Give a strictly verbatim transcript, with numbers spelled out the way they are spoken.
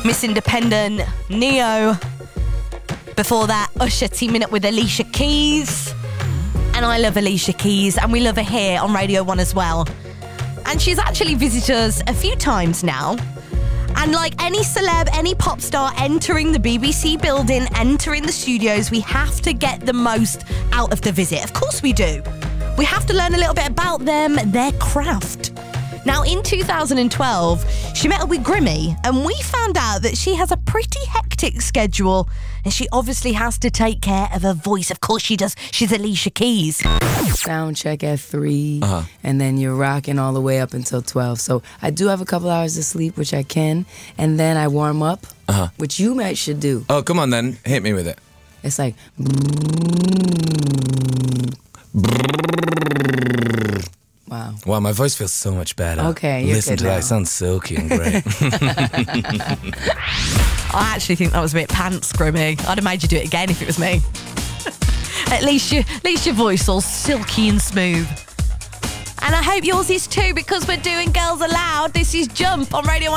Miss Independent, Neo. Before that, Usher teaming up with Alicia Keys. And I love Alicia Keys, and we love her here on Radio one as well. And she's actually visited us a few times now. And like any celeb, any pop star entering the B B C building, entering the studios, we have to get the most out of the visit. Of course we do. We have to learn a little bit about them, their craft. Now, in two thousand twelve, she met up with Grimmy, and we found out that she has a pretty hectic schedule, and she obviously has to take care of her voice. Of course she does. She's Alicia Keys. Sound check at three, Uh-huh. and then you're rocking all the way up until twelve. So I do have a couple hours of sleep, which I can, and then I warm up, Uh-huh. which you might should do. Oh, come on then. Hit me with it. It's like... Wow. Wow, my voice feels so much better. Okay, you're Listen good to that. now. It sounds silky and great. I actually think that was a bit pants, Grimmy. I'd have made you do it again if it was me. At least, you, at least your voice all silky and smooth. And I hope yours is too, because we're doing Girls Aloud. This is Jump on Radio one.